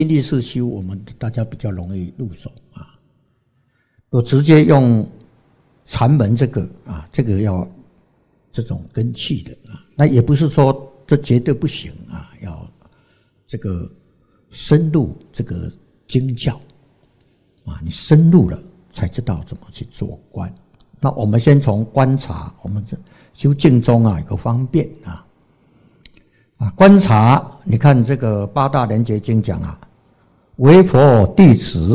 力士修，我们大家比较容易入手啊。我直接用禅门这个啊，这个要这种根器的啊，那也不是说这绝对不行啊，要这个深入这个经教啊，你深入了才知道怎么去做观。那我们先从观察，我们修净宗啊有个方便啊。观察，你看这个八大莲觉经讲啊，为佛弟子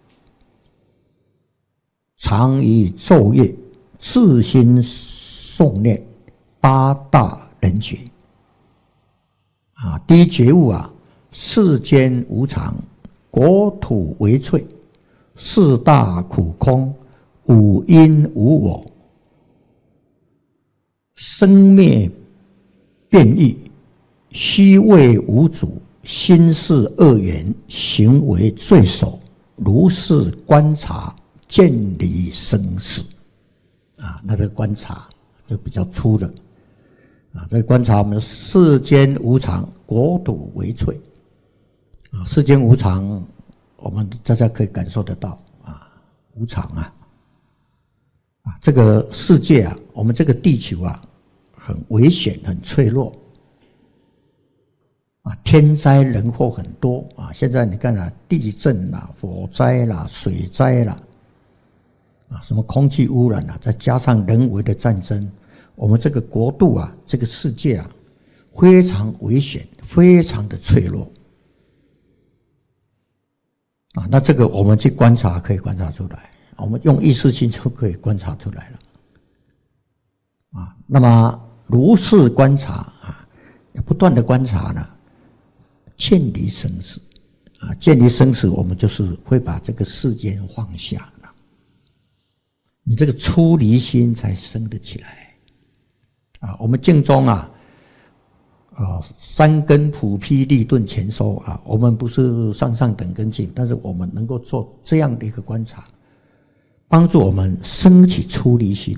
常以昼夜自心诵念八大莲觉啊，第一觉悟啊，世间无常，国土为脆，四大苦空，五阴无我，生灭变异，虚位无主，心事恶缘，行为罪首，如是观察，见离生死啊，那个观察就比较粗的啊。这个观察我们世间无常，国土为脆啊，世间无常，我们大家可以感受得到啊，无常啊，这个世界啊，我们这个地球啊，很危险，很脆弱。天灾人祸很多啊！现在你看啊，地震啦、火灾啦、水灾啦，什么空气污染啊，再加上人为的战争，我们这个国度啊，这个世界啊，非常危险，非常的脆弱啊！那这个我们去观察，可以观察出来，我们用意识心就可以观察出来了啊。那么如是观察啊，不断的观察呢。见离生死啊，见离生死，我们就是会把这个世间放下了。你这个出离心才生得起来啊。我们净宗啊，三根普披利钝全收啊，我们不是上等根器，但是我们能够做这样的一个观察，帮助我们升起出离心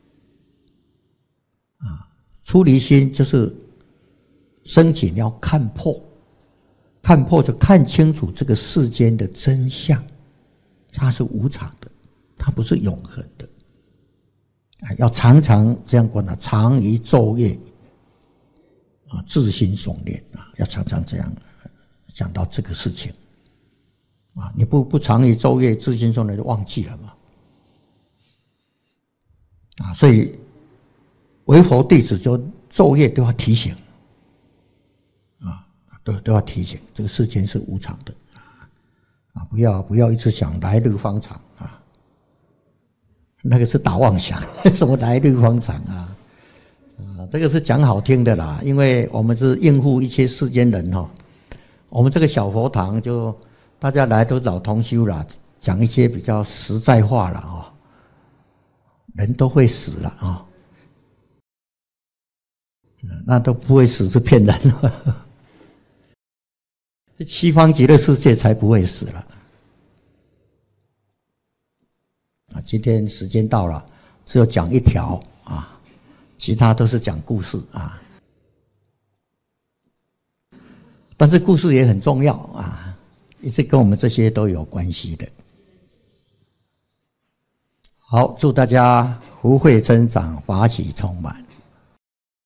啊。出离心就是升起，你要看破。看破就看清楚这个世间的真相，它是无常的，它不是永恒的。要常常这样观察，常于昼夜啊，自心诵念啊，要常常这样讲到这个事情啊。你不常于昼夜自心诵念，就忘记了嘛啊。所以为佛弟子就昼夜都要提醒。都要提醒，这个世间是无常的啊！不要一直想来日方长啊，那个是打妄想，什么来日方长啊？这个是讲好听的啦，因为我们是应付一些世间人哈。我们这个小佛堂就大家来都老同修啦，讲一些比较实在话了啊。人都会死了啊，那都不会死是骗人的。西方极乐世界才不会死了啊！今天时间到了，只有讲一条啊，其他都是讲故事啊。但是故事也很重要啊，也是跟我们这些都有关系的。好，祝大家福慧增长，法喜充满。